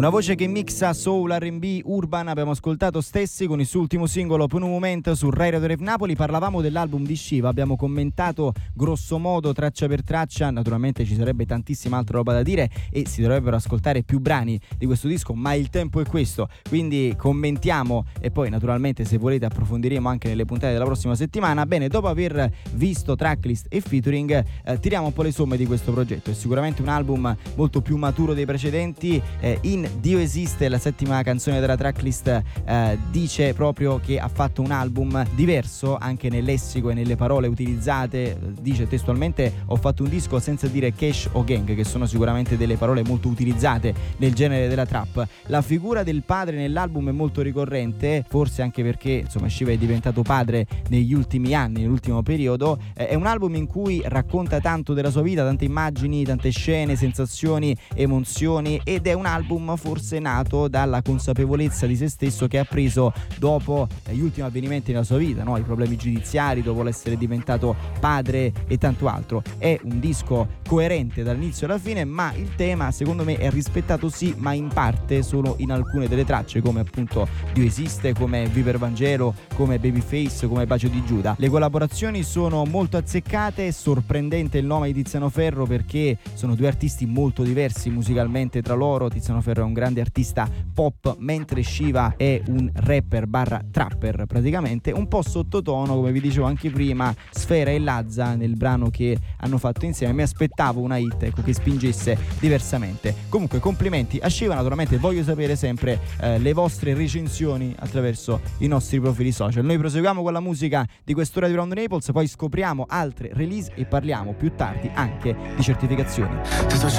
Una voce che mixa soul, R&B, urban. Abbiamo ascoltato Stessi con il suo ultimo singolo Per un momento su Rai Radio Rave Napoli. Parlavamo dell'album di Shiva, abbiamo commentato grosso modo traccia per traccia. Naturalmente ci sarebbe tantissima altra roba da dire e si dovrebbero ascoltare più brani di questo disco, ma il tempo è questo, quindi commentiamo e poi naturalmente se volete approfondiremo anche nelle puntate della prossima settimana. Bene, dopo aver visto tracklist e featuring, tiriamo un po' le somme di questo progetto. È sicuramente un album molto più maturo dei precedenti. In Dio esiste, la settima canzone della tracklist, dice proprio che ha fatto un album diverso anche nel lessico e nelle parole utilizzate. Dice testualmente: ho fatto un disco senza dire cash o gang, che sono sicuramente delle parole molto utilizzate nel genere della trap. La figura del padre nell'album è molto ricorrente, forse anche perché insomma Shiva è diventato padre negli ultimi anni, nell'ultimo periodo. È un album in cui racconta tanto della sua vita, tante immagini, tante scene, sensazioni, emozioni, ed è un album forse nato dalla consapevolezza di se stesso che ha preso dopo gli ultimi avvenimenti nella sua vita, no? I problemi giudiziari, dopo l'essere diventato padre e tanto altro. È un disco coerente dall'inizio alla fine, ma il tema secondo me è rispettato sì, ma in parte solo in alcune delle tracce, come appunto Dio esiste, come Viper Vangelo, come Babyface, come Bacio di Giuda. Le collaborazioni sono molto azzeccate, è sorprendente il nome di Tiziano Ferro perché sono due artisti molto diversi musicalmente tra loro. Tiziano Ferro è un grande artista pop, mentre Shiva è un rapper barra trapper praticamente, un po' sottotono, come vi dicevo anche prima. Sfera e Lazza nel brano che hanno fatto insieme, mi aspettavo una hit, ecco, che spingesse diversamente. Comunque complimenti a Shiva, naturalmente voglio sapere sempre le vostre recensioni attraverso i nostri profili social. Noi proseguiamo con la musica di quest'ora di Round Naples, poi scopriamo altre release e parliamo più tardi anche di certificazioni.